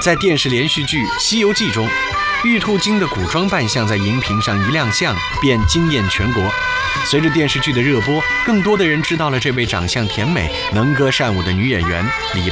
在电视连续剧《西游记》中，玉兔精的古装扮相在荧屏上一亮相，便惊艳全国。随着电视剧的热播，更多的人知道了这位长相甜美、能歌善舞的女演员李